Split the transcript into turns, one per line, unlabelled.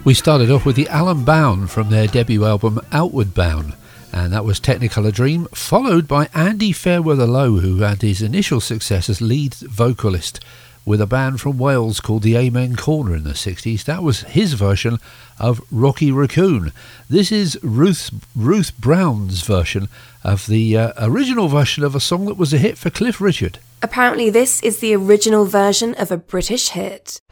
We started off with the Alan Bound from their debut album Outward Bound, and that was Technicolor Dream, followed by Andy Fairweather-Low, who had his initial success as lead vocalist with a band from Wales called the Amen Corner in the 60s. That was his version of Rocky Raccoon. This is Ruth Brown's version of the original version of a song that was a hit for Cliff Richard.
Apparently this is the original version of a British hit.